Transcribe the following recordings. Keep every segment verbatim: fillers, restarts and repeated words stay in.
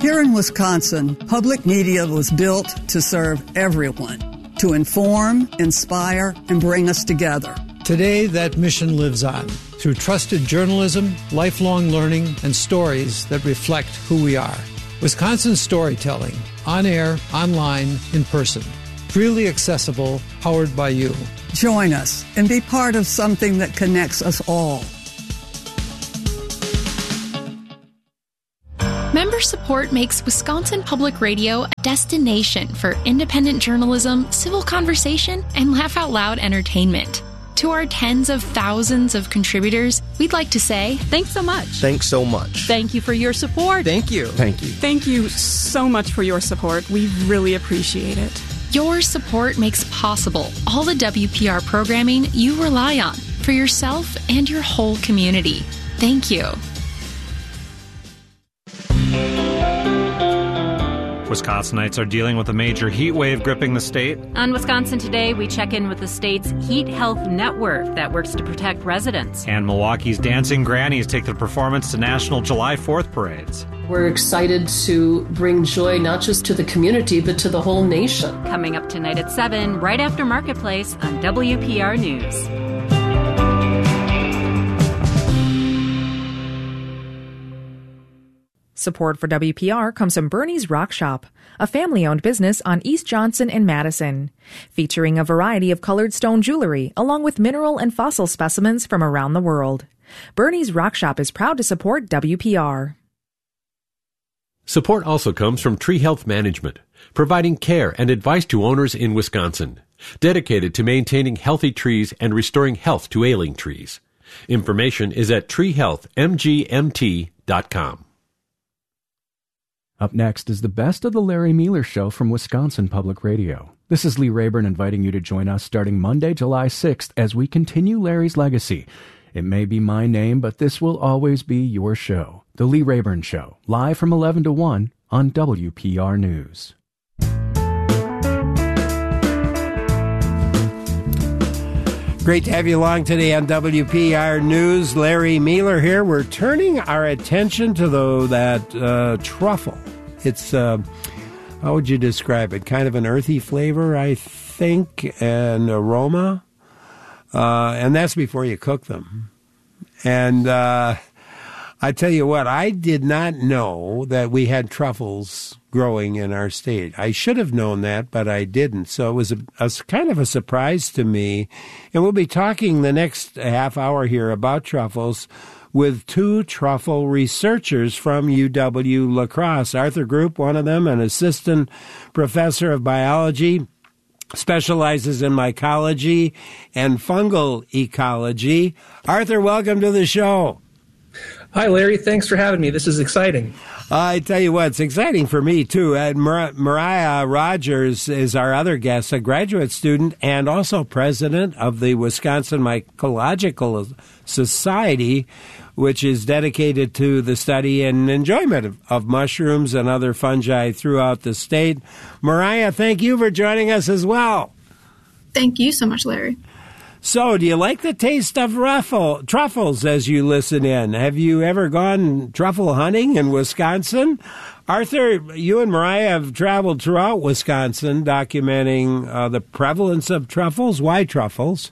Here in Wisconsin, public media was built to serve everyone, to inform, inspire, and bring us together. Today, that mission lives on through trusted journalism, lifelong learning, and stories that reflect who we are. Wisconsin storytelling, on air, online, in person. Freely accessible, powered by you. Join us and be part of something that connects us all. Member support makes Wisconsin Public Radio a destination for independent journalism, civil conversation, and laugh-out-loud entertainment. To our tens of thousands of contributors, we'd like to say, thanks so much. Thanks so much. Thank you for your support. Thank you. Thank you. Thank you so much for your support. We really appreciate it. Your support makes possible all the W P R programming you rely on for yourself and your whole community. Thank you. Wisconsinites are dealing with a major heat wave gripping the state. On Wisconsin Today, we check in with the state's Heat Health Network that works to protect residents. And Milwaukee's Dancing Grannies take their performance to national July fourth parades. We're excited to bring joy not just to the community, but to the whole nation. Coming up tonight at seven, right after Marketplace on W P R News. Support for W P R comes from Bernie's Rock Shop, a family-owned business on East Johnson and Madison, featuring a variety of colored stone jewelry along with mineral and fossil specimens from around the world. Bernie's Rock Shop is proud to support W P R. Support also comes from Tree Health Management, providing care and advice to owners in Wisconsin, dedicated to maintaining healthy trees and restoring health to ailing trees. Information is at tree health m g m t dot com. Up next is the best of the Larry Mealer Show from Wisconsin Public Radio. This is Lee Rayburn inviting you to join us starting Monday, July sixth as we continue Larry's legacy. It may be my name, but this will always be your show. The Lee Rayburn Show, live from eleven to one on W P R News. Great to have you along today on W P R News. Larry Mealer here. We're turning our attention to the, that uh, truffle. It's, uh, how would you describe it? Kind of an earthy flavor, I think, and aroma. Uh, and that's before you cook them. And uh, I tell you what, I did not know that we had truffles growing in our state. I should have known that, but I didn't. So it was a, a kind of a surprise to me. And we'll be talking the next half hour here about truffles with two truffle researchers from U W La Crosse. Arthur Group, one of them, an assistant professor of biology, specializes in mycology and fungal ecology. Arthur, welcome to the show. Hi, Larry. Thanks for having me. This is exciting. I tell you what, it's exciting for me, too. Uh, Mar- Mariah Rogers is our other guest, a graduate student and also president of the Wisconsin Mycological Society, which is dedicated to the study and enjoyment of, of mushrooms and other fungi throughout the state. Mariah, thank you for joining us as well. Thank you so much, Larry. So, do you like the taste of ruffle, truffles as you listen in? Have you ever gone truffle hunting in Wisconsin? Arthur, you and Mariah have traveled throughout Wisconsin documenting uh, the prevalence of truffles. Why truffles?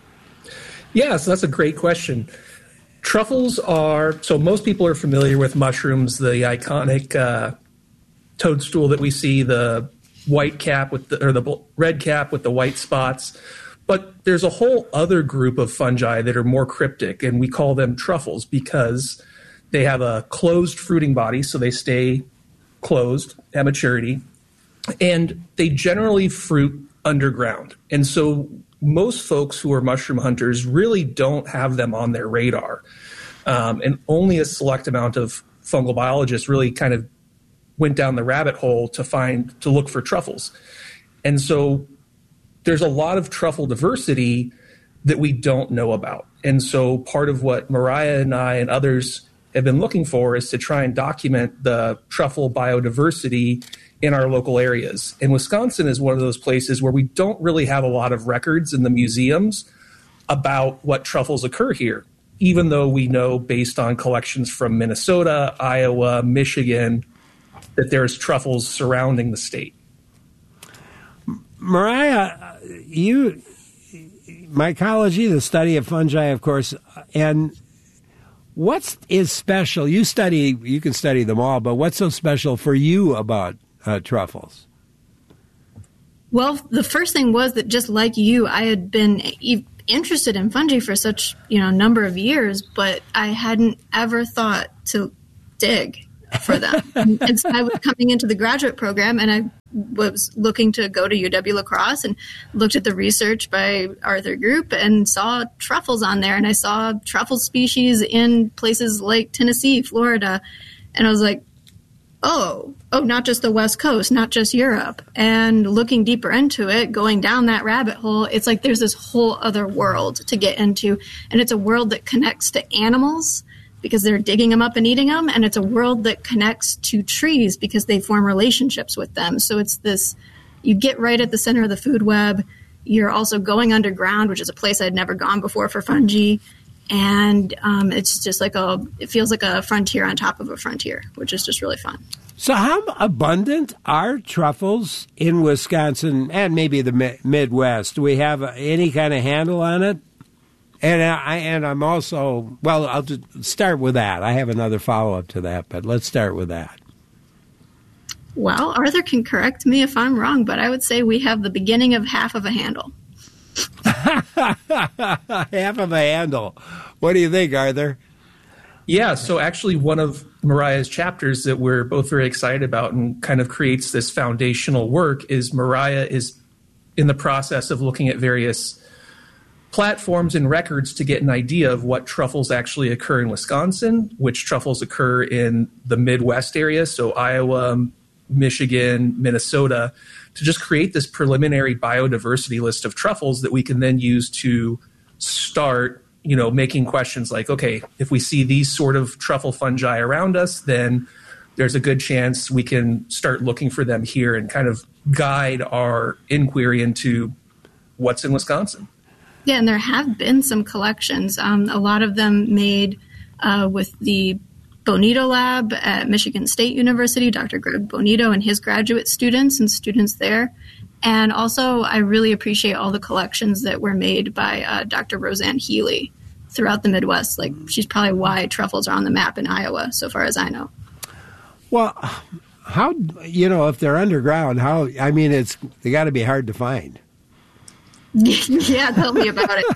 Yes, that's a great question. Truffles are, so most people are familiar with mushrooms, the iconic uh, toadstool that we see, the white cap with the, or the red cap with the white spots. But there's a whole other group of fungi that are more cryptic, and we call them truffles because they have a closed fruiting body, so they stay closed at maturity, and they generally fruit underground. And so most folks who are mushroom hunters really don't have them on their radar, um, and only a select amount of fungal biologists really kind of went down the rabbit hole to find to look for truffles. And so there's a lot of truffle diversity that we don't know about. And so part of what Mariah and I and others have been looking for is to try and document the truffle biodiversity in our local areas. And Wisconsin is one of those places where we don't really have a lot of records in the museums about what truffles occur here, even though we know based on collections from Minnesota, Iowa, Michigan, that there's truffles surrounding the state. Mariah, you, mycology, the study of fungi, of course, and what is special? You study, you can study them all, but what's so special for you about uh, truffles? Well, the first thing was that just like you, I had been interested in fungi for such, you know, number of years, but I hadn't ever thought to dig for them. And so I was coming into the graduate program, and I was looking to go to U W La Crosse and looked at the research by Arthur Group and saw truffles on there. And I saw truffle species in places like Tennessee, Florida. And I was like, oh, oh, not just the West Coast, not just Europe. And looking deeper into it, going down that rabbit hole, it's like there's this whole other world to get into. And it's a world that connects to animals because they're digging them up and eating them. And it's a world that connects to trees because they form relationships with them. So it's this, you get right at the center of the food web. You're also going underground, which is a place I'd never gone before for fungi. And um, it's just like a, it feels like a frontier on top of a frontier, which is just really fun. So how abundant are truffles in Wisconsin and maybe the mi- Midwest? Do we have any kind of handle on it? And I and I'm also, well, I'll just start with that. I have another follow-up to that, but let's start with that. Well, Arthur can correct me if I'm wrong, but I would say we have the beginning of half of a handle. Half of a handle. What do you think, Arthur? Yeah, so actually one of Mariah's chapters that we're both very excited about and kind of creates this foundational work is Mariah is in the process of looking at various platforms and records to get an idea of what truffles actually occur in Wisconsin, which truffles occur in the Midwest area, so Iowa, Michigan, Minnesota, to just create this preliminary biodiversity list of truffles that we can then use to start, you know, making questions like, okay, if we see these sort of truffle fungi around us, then there's a good chance we can start looking for them here and kind of guide our inquiry into what's in Wisconsin. Yeah, and there have been some collections, um, a lot of them made uh, with the Bonito Lab at Michigan State University, Doctor Greg Bonito and his graduate students and students there. And also, I really appreciate all the collections that were made by uh, Doctor Roseanne Healy throughout the Midwest. Like, she's probably why truffles are on the map in Iowa, so far as I know. Well, how, you know, if they're underground, how, I mean, it's, they got to be hard to find. Yeah, tell me about it.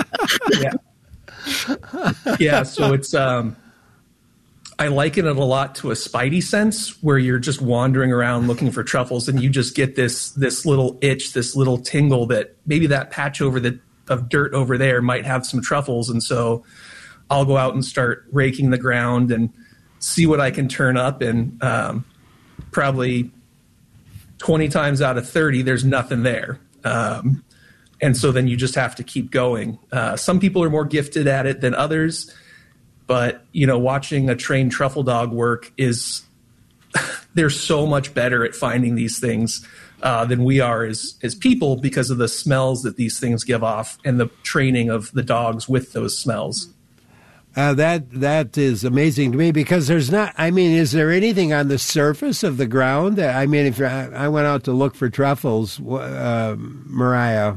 yeah. yeah, so it's, um, I liken it a lot to a spidey sense where you're just wandering around looking for truffles and you just get this this little itch, this little tingle that maybe that patch over the of dirt over there might have some truffles. And so I'll go out and start raking the ground and see what I can turn up. And um, probably twenty times out of thirty, there's nothing there. Um, and so then you just have to keep going. Uh, some people are more gifted at it than others. But, you know, watching a trained truffle dog work is, they're so much better at finding these things uh, than we are as, as people because of the smells that these things give off and the training of the dogs with those smells. Uh, that that is amazing to me because there's not, I mean, is there anything on the surface of the ground? I mean, if I went out to look for truffles, uh, Mariah.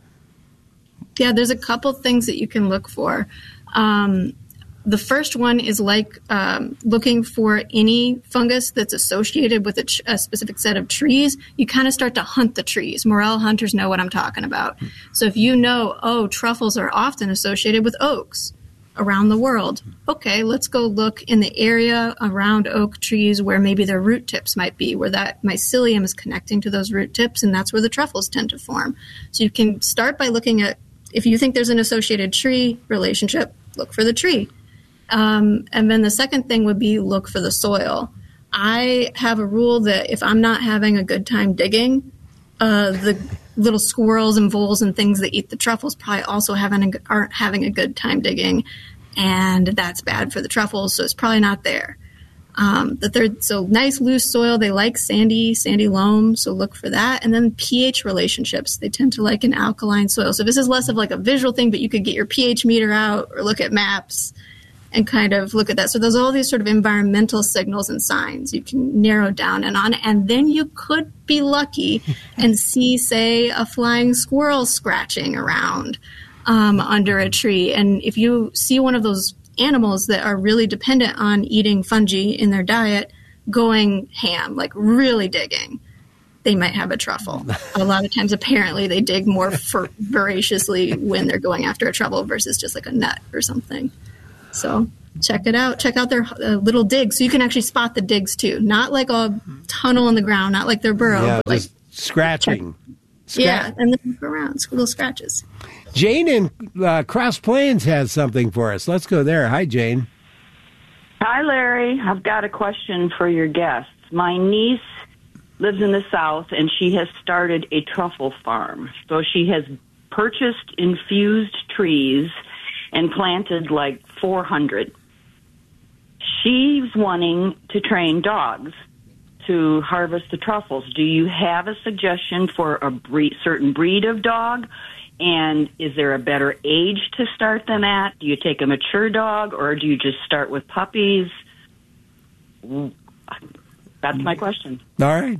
Yeah, there's a couple things that you can look for. Um, the first one is like um, looking for any fungus that's associated with a, ch- a specific set of trees. You kind of start to hunt the trees. Morel hunters know what I'm talking about. So if you know, oh, truffles are often associated with oaks around the world. Okay, let's go look in the area around oak trees where maybe their root tips might be, where that mycelium is connecting to those root tips, and that's where the truffles tend to form. So you can start by looking at, if you think there's an associated tree relationship, look for the tree. Um, and then the second thing would be look for the soil. I have a rule that if I'm not having a good time digging, uh, the little squirrels and voles and things that eat the truffles probably also having a, aren't having a good time digging, and that's bad for the truffles, so it's probably not there. Um, the third, so nice loose soil. They like sandy, sandy loam, so look for that. And then pH relationships. They tend to like an alkaline soil. So this is less of like a visual thing, but you could get your pH meter out or look at maps and kind of look at that. So there's all these sort of environmental signals and signs you can narrow down and on, and then you could be lucky and see, say, a flying squirrel scratching around um, under a tree. And if you see one of those animals that are really dependent on eating fungi in their diet going ham, like really digging, they might have a truffle. A lot of times, apparently, they dig more for, voraciously when they're going after a truffle versus just like a nut or something. So check it out. Check out their uh, little digs. So you can actually spot the digs, too. Not like a tunnel in the ground, not like their burrow. Yeah, but just like scratching. Scratch. Yeah, and then look around, little scratches. Jane in uh, Cross Plains has something for us. Let's go there. Hi, Jane. Hi, Larry. I've got a question for your guests. My niece lives in the South, and she has started a truffle farm. So she has purchased infused trees and planted like four hundred. She's wanting to train dogs to harvest the truffles. Do you have a suggestion for a breed, certain breed of dog? And is there a better age to start them at? Do you take a mature dog, or do you just start with puppies? That's my question. All right.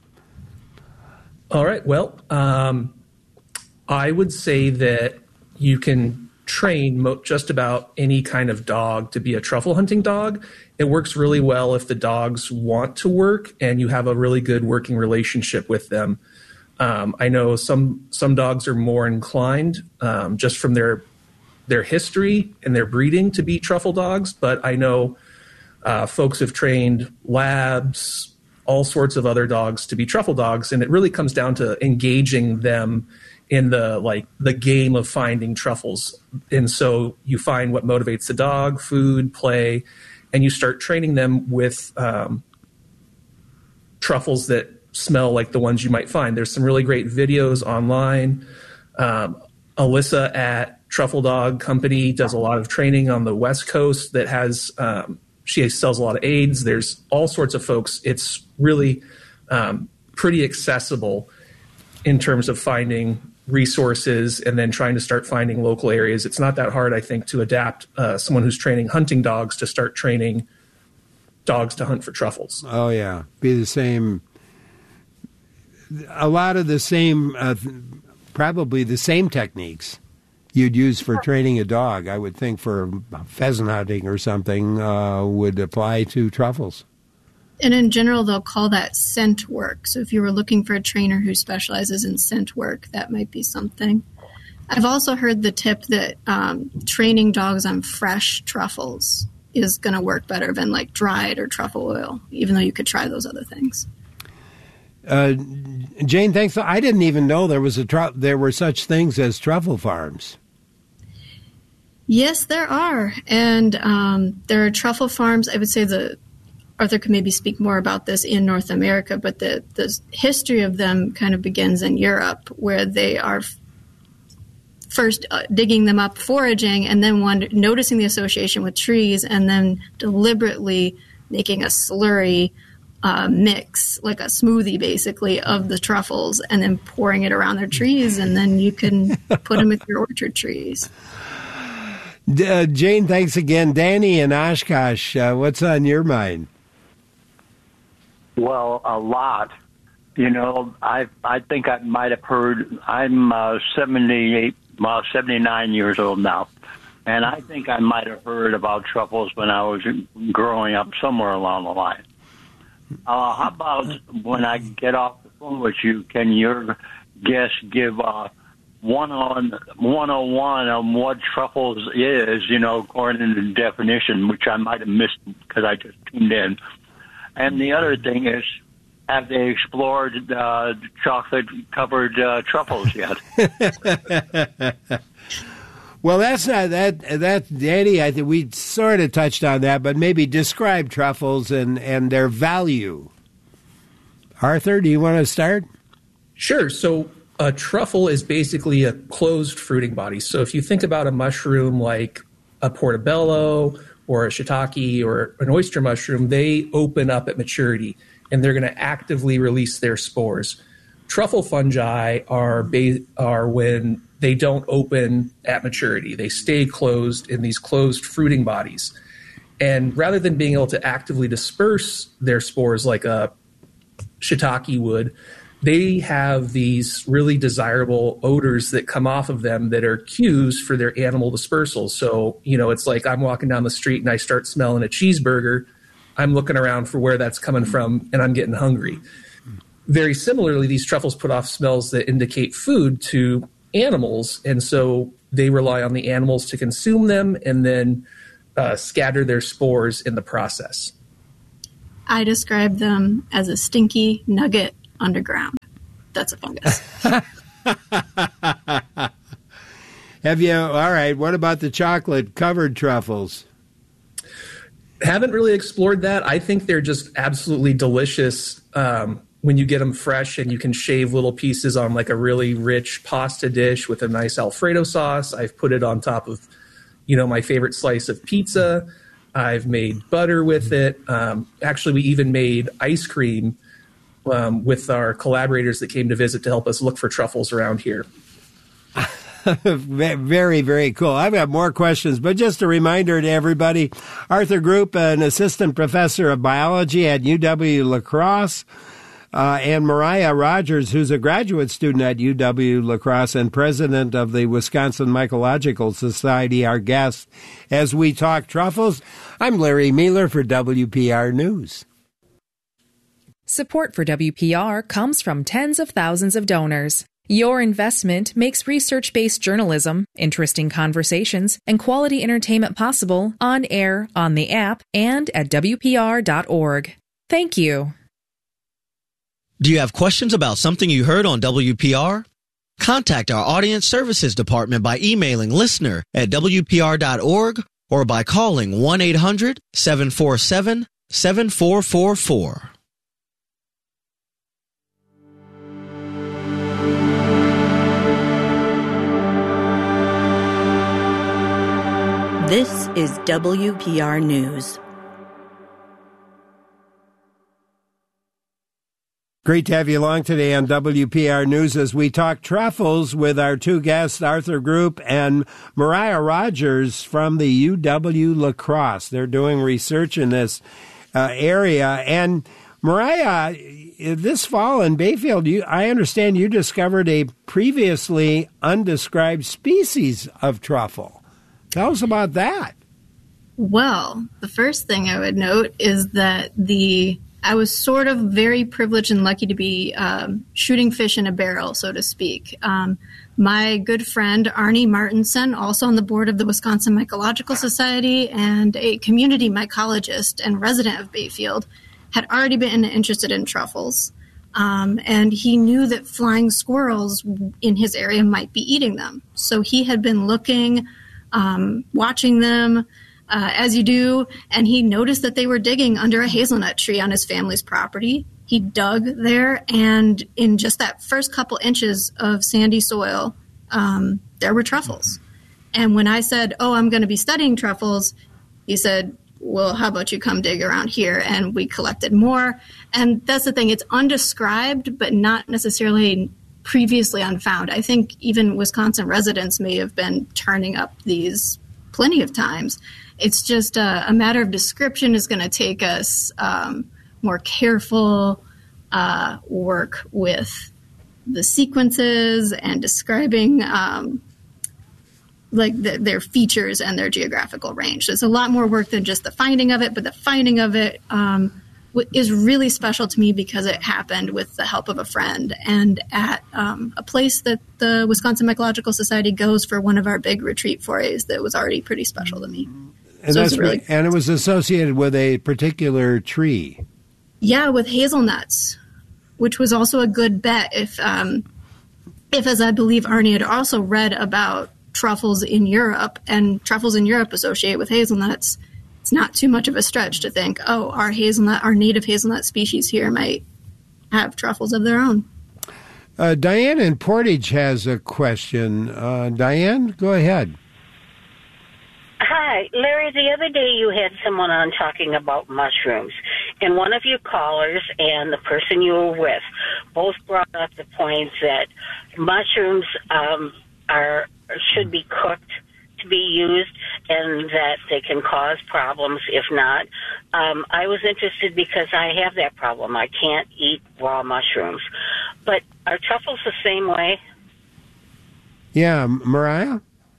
All right. Well, um, I would say that you can train mo- just about any kind of dog to be a truffle hunting dog. It works really well if the dogs want to work and you have a really good working relationship with them. Um, I know some some dogs are more inclined um, just from their their history and their breeding to be truffle dogs, but I know uh, folks have trained labs, all sorts of other dogs to be truffle dogs, and it really comes down to engaging them in the like the game of finding truffles. And so you find what motivates the dog, food, play, and you start training them with um, truffles that smell like the ones you might find. There's some really great videos online. Um, Alyssa at Truffle Dog Company does a lot of training on the West Coast that has, um, she sells a lot of aids. There's all sorts of folks. It's really um, pretty accessible in terms of finding resources and then trying to start finding local areas. It's not that hard, I think, to adapt uh, someone who's training hunting dogs to start training dogs to hunt for truffles. Oh, yeah. Be the same. A lot of the same, uh, probably the same techniques you'd use for training a dog, I would think, for pheasant hunting or something, uh, would apply to truffles. And in general, they'll call that scent work. So if you were looking for a trainer who specializes in scent work, that might be something. I've also heard the tip that um, training dogs on fresh truffles is going to work better than like dried or truffle oil, even though you could try those other things. Uh, Jane, thanks. I didn't even know there was a tru- there were such things as truffle farms. Yes, there are, and um, there are truffle farms. I would say the Arthur could maybe speak more about this in North America, but the the history of them kind of begins in Europe, where they are f- first uh, digging them up, foraging, and then wonder- noticing the association with trees, and then deliberately making a slurry Uh, mix, like a smoothie basically, of the truffles and then pouring it around their trees, and then you can put them with your orchard trees. Uh, Jane, thanks again. Danny in Oshkosh, uh, what's on your mind? Well, a lot. You know, I I think I might have heard, I'm uh, seventy-eight, well, seventy-nine years old now, and I think I might have heard about truffles when I was growing up somewhere along the line. Uh, how about when I get off the phone with you, can your guest give uh, one on one oh one on what truffles is, you know, according to the definition, which I might have missed because I just tuned in. And the other thing is, have they explored uh, chocolate-covered uh, truffles yet? Well, that's not that. That Danny, I think we sort of touched on that, but maybe describe truffles and, and their value. Arthur, do you want to start? Sure. So a truffle is basically a closed fruiting body. So if you think about a mushroom like a portobello or a shiitake or an oyster mushroom, they open up at maturity and they're going to actively release their spores. Truffle fungi are ba- are when they don't open at maturity. They stay closed in these closed fruiting bodies. And rather than being able to actively disperse their spores like a shiitake would, they have these really desirable odors that come off of them that are cues for their animal dispersal. So, you know, it's like I'm walking down the street and I start smelling a cheeseburger. I'm looking around for where that's coming from, and I'm getting hungry. Very similarly, these truffles put off smells that indicate food to animals, and so they rely on the animals to consume them and then uh, scatter their spores in the process. I describe them as a stinky nugget underground. That's a fungus. Have you, all right, what about the chocolate-covered truffles? Haven't really explored that. I think they're just absolutely delicious um, when you get them fresh, and you can shave little pieces on like a really rich pasta dish with a nice Alfredo sauce. I've put it on top of, you know, my favorite slice of pizza. I've made butter with it. Um, actually, we even made ice cream um, with our collaborators that came to visit to help us look for truffles around here. Very, very cool. I've got more questions, but just a reminder to everybody, Arthur Group, an assistant professor of biology at U W-La Crosse, uh, and Mariah Rogers, who's a graduate student at U W-La Crosse and president of the Wisconsin Mycological Society, our guests as we talk truffles. I'm Larry Mealer for W P R News. Support for W P R comes from tens of thousands of donors. Your investment makes research-based journalism, interesting conversations, and quality entertainment possible on air, on the app, and at W P R dot org. Thank you. Do you have questions about something you heard on W P R? Contact our Audience Services Department by emailing listener at W P R dot org or by calling one eight hundred seven four seven seven four four four. This is W P R News. Great to have you along today on W P R News as we talk truffles with our two guests, Arthur Group and Mariah Rogers from the U W-La Crosse. They're doing research in this uh, area. And Mariah, this fall in Bayfield, you, I understand you discovered a previously undescribed species of truffle. Tell us about that. Well, the first thing I would note is that the I was sort of very privileged and lucky to be um, shooting fish in a barrel, so to speak. Um, my good friend Arnie Martinson, also on the board of the Wisconsin Mycological Society and a community mycologist and resident of Bayfield, had already been interested in truffles. Um, and he knew that flying squirrels in his area might be eating them. So he had been looking, um, watching them, Uh, as you do, and he noticed that they were digging under a hazelnut tree on his family's property. He dug there, and in just that first couple inches of sandy soil, um, there were truffles. And when I said, oh, I'm going to be studying truffles, he said, well, how about you come dig around here? And we collected more. And that's the thing. It's undescribed, but not necessarily previously unfound. I think even Wisconsin residents may have been turning up these plenty of times. It's just a, a matter of description is going to take us um, more careful uh, work with the sequences and describing um, like the, their features and their geographical range. So it's a lot more work than just the finding of it, but the finding of it um, w- is really special to me because it happened with the help of a friend and at um, a place that the Wisconsin Mycological Society goes for one of our big retreat forays that was already pretty special to me. And, so that's really, and it was associated with a particular tree. Yeah, with hazelnuts, which was also a good bet if, um, if as I believe Arnie had also read about truffles in Europe, and truffles in Europe associate with hazelnuts, it's not too much of a stretch to think, oh, our hazelnut, our native hazelnut species here might have truffles of their own. Uh, Diane in Portage has a question. Uh, Diane, go ahead. Hi, Larry, the other day you had someone on talking about mushrooms, and one of your callers and the person you were with both brought up the point that mushrooms um, are should be cooked to be used and that they can cause problems if not. Um, I was interested because I have that problem. I can't eat raw mushrooms. But are truffles the same way? Yeah, Mariah?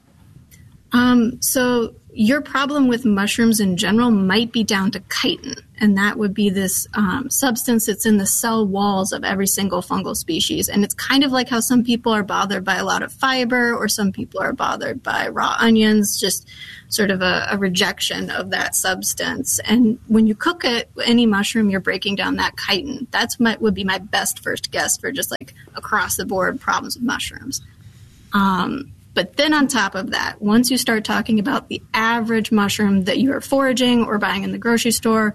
Um, so your problem with mushrooms in general might be down to chitin, and that would be this um, substance that's in the cell walls of every single fungal species. And it's kind of like how some people are bothered by a lot of fiber, or some people are bothered by raw onions, just sort of a, a rejection of that substance. And when you cook it, any mushroom, you're breaking down that chitin. That's my, would be my best first guess for just like across the board problems with mushrooms. Um, But then on top of that, once you start talking about the average mushroom that you are foraging or buying in the grocery store,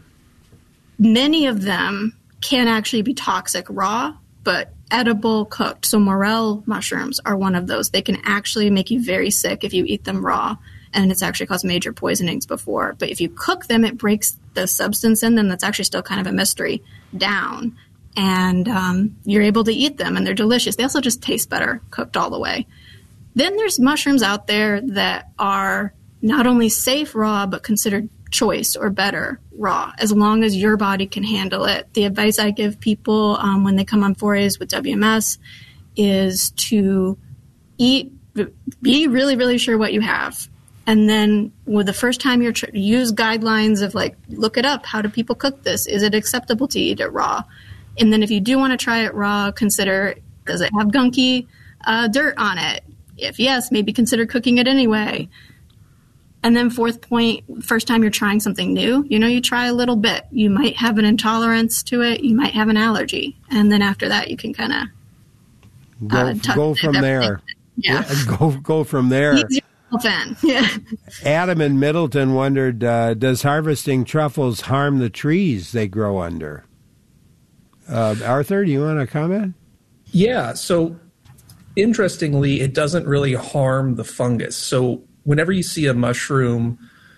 many of them can actually be toxic raw, but edible cooked. So morel mushrooms are one of those. They can actually make you very sick if you eat them raw, and it's actually caused major poisonings before. But if you cook them, it breaks the substance in them that's actually still kind of a mystery down, and um, you're able to eat them, and they're delicious. They also just taste better cooked all the way. Then there's mushrooms out there that are not only safe raw, but considered choice or better raw, as long as your body can handle it. The advice I give people um, when they come on forays with W M S is to eat, be really, really sure what you have. And then with the first time you're tr- use guidelines of like, look it up. How do people cook this? Is it acceptable to eat it raw? And then if you do want to try it raw, consider, does it have gunky uh, dirt on it? If yes, maybe consider cooking it anyway. And then fourth point, first time you're trying something new, you know, you try a little bit. You might have an intolerance to it. You might have an allergy. And then after that, you can kind of go, uh, go from there. Yeah. yeah. Go, go from there. Fan. Yeah. Adam in Middleton wondered, uh, does harvesting truffles harm the trees they grow under? Uh, Arthur, do you want to comment? Yeah, so interestingly, it doesn't really harm the fungus. So whenever you see a mushroom,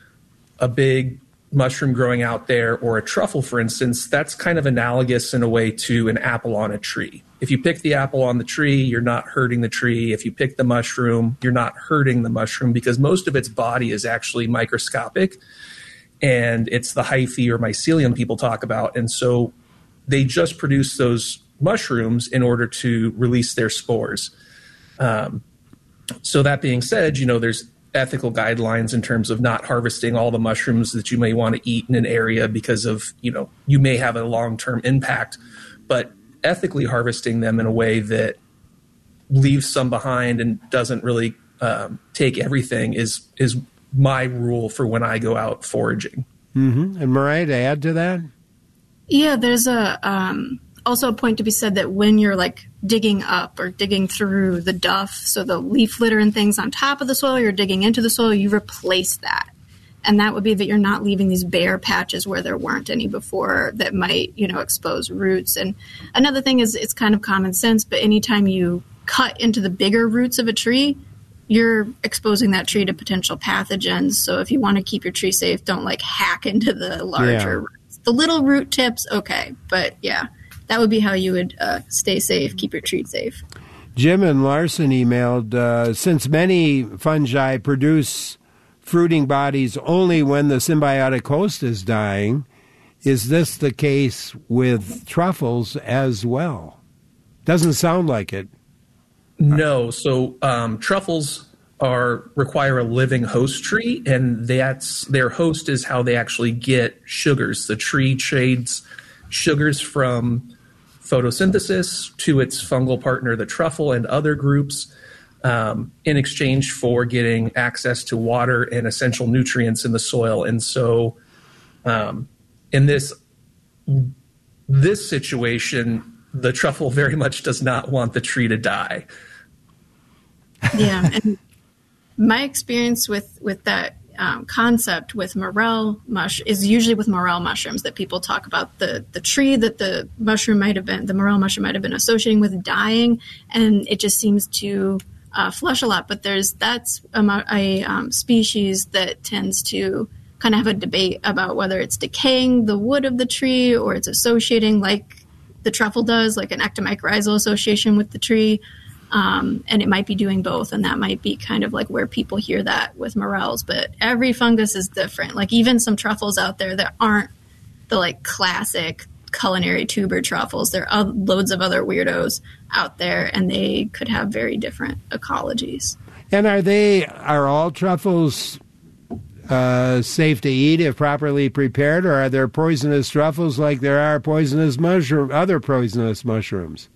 a big mushroom growing out there, or a truffle, for instance, that's kind of analogous in a way to an apple on a tree. If you pick the apple on the tree, you're not hurting the tree. If you pick the mushroom, you're not hurting the mushroom, because most of its body is actually microscopic, and it's the hyphae or mycelium people talk about. And so they just produce those mushrooms in order to release their spores. Um, so that being said, you know, there's ethical guidelines in terms of not harvesting all the mushrooms that you may want to eat in an area because of, you know, you may have a long-term impact, but ethically harvesting them in a way that leaves some behind and doesn't really um, take everything is, is my rule for when I go out foraging. Mm-hmm. And Mariah, to add to that? Yeah, there's a, um, also a point to be said that when you're like digging up or digging through the duff, so the leaf litter and things on top of the soil, you're digging into the soil, you replace that. And that would be that you're not leaving these bare patches where there weren't any before that might, you know, expose roots. And another thing is it's kind of common sense, but anytime you cut into the bigger roots of a tree, you're exposing that tree to potential pathogens. So if you want to keep your tree safe, don't like hack into the larger Yeah. roots. The little root tips, okay. But yeah. That would be how you would uh, stay safe, keep your tree safe. Jim and Larson emailed, uh, since many fungi produce fruiting bodies only when the symbiotic host is dying, is this the case with truffles as well? Doesn't sound like it. No. So um, truffles are require a living host tree, and that's their host is how they actually get sugars. The tree trades sugars from photosynthesis to its fungal partner, the truffle, and other groups um, in exchange for getting access to water and essential nutrients in the soil. And so um, in this this situation, the truffle very much does not want the tree to die. Yeah, and my experience with, with that Um, concept with morel mush is usually with morel mushrooms that people talk about the, the tree that the mushroom might have been, the morel mushroom might have been associating with dying, and it just seems to uh, flush a lot. But there's that's a, a um, species that tends to kind of have a debate about whether it's decaying the wood of the tree or it's associating like the truffle does, like an ectomycorrhizal association with the tree. Um, and it might be doing both, and that might be kind of like where people hear that with morels. But every fungus is different. Like even some truffles out there that aren't the like classic culinary tuber truffles. There are loads of other weirdos out there, and they could have very different ecologies. And are they are all truffles uh, safe to eat if properly prepared, or are there poisonous truffles like there are poisonous mushroom, other poisonous mushrooms?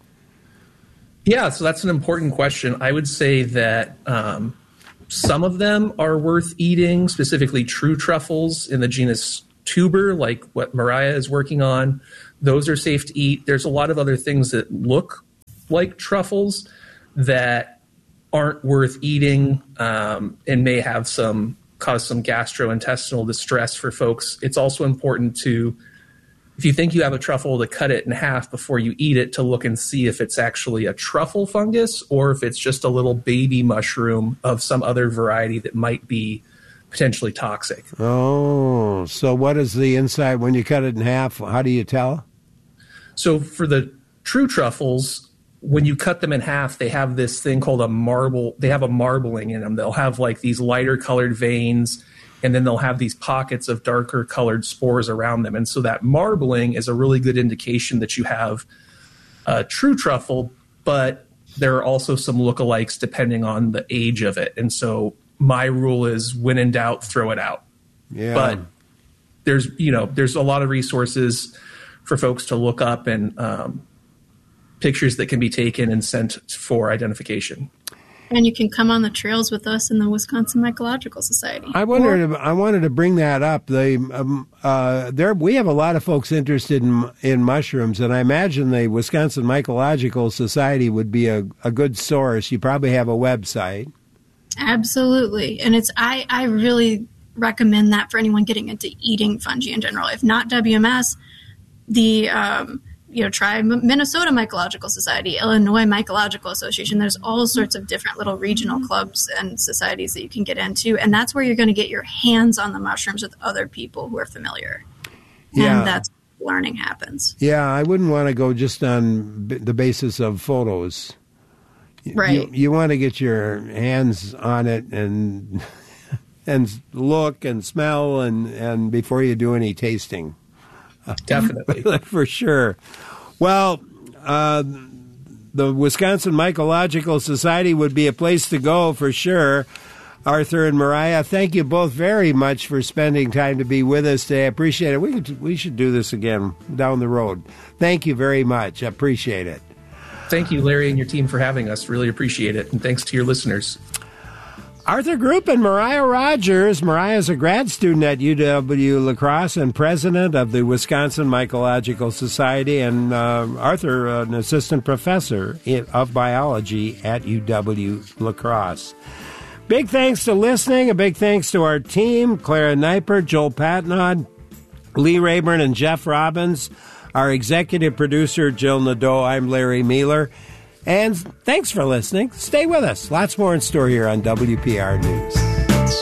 Yeah, so that's an important question. I would say that um, some of them are worth eating, specifically true truffles in the genus tuber, like what Mariah is working on. Those are safe to eat. There's a lot of other things that look like truffles that aren't worth eating um, and may have some cause some gastrointestinal distress for folks. It's also important to, if you think you have a truffle, to cut it in half before you eat it to look and see if it's actually a truffle fungus or if it's just a little baby mushroom of some other variety that might be potentially toxic. Oh, so what is the inside when you cut it in half? How do you tell? So for the true truffles, when you cut them in half, they have this thing called a marble. They have a marbling in them. They'll have like these lighter colored veins, and then they'll have these pockets of darker colored spores around them. And so that marbling is a really good indication that you have a true truffle, but there are also some lookalikes depending on the age of it. And so my rule is when in doubt, throw it out. Yeah. But there's, you know, there's a lot of resources for folks to look up and um, pictures that can be taken and sent for identification. And you can come on the trails with us in the Wisconsin Mycological Society. I wanted, to, I wanted to bring that up. The um, uh, there we have a lot of folks interested in in mushrooms, and I imagine the Wisconsin Mycological Society would be a, a good source. You probably have a website. Absolutely, and it's I, I really recommend that for anyone getting into eating fungi in general. If not W M S, the um, you know, try Minnesota Mycological Society, Illinois Mycological Association. There's all sorts of different little regional clubs and societies that you can get into, and that's where you're going to get your hands on the mushrooms with other people who are familiar. Yeah. And that's where learning happens. Yeah, I wouldn't want to go just on b- the basis of photos. Right. You, you want to get your hands on it and and look and smell and, and before you do any tasting. Definitely. For sure. Well, uh, the Wisconsin Mycological Society would be a place to go for sure. Arthur and Mariah, thank you both very much for spending time to be with us today. I appreciate it. We could, we should do this again down the road. Thank you very much. I appreciate it. Thank you, Larry, and your team for having us. Really appreciate it. And thanks to your listeners. Arthur Group and Mariah Rogers. Mariah is a grad student at U W La Crosse and president of the Wisconsin Mycological Society, and uh, Arthur, uh, an assistant professor of biology at U W La Crosse. Big thanks to listening. A big thanks to our team, Clara Neipert, Joel Patnod, Lee Rayburn, and Jeff Robbins. Our executive producer, Jill Nadeau. I'm Larry Mealer. And thanks for listening. Stay with us. Lots more in store here on W P R News.